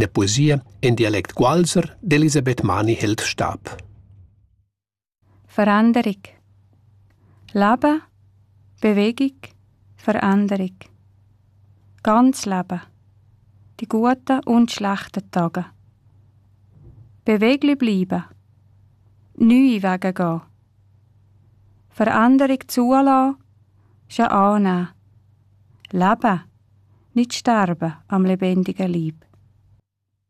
der Poesie in Dialekt Gualser d'Elisabeth Mani hält Stab. Veränderung. Leben, Bewegung, Veränderung. Ganz Leben. Die guten und schlechten Tage. Beweglich bleiben. Neue Wege gehen. Veränderung zulassen, schon annehmen. Leben, nicht sterben am lebendigen Leib.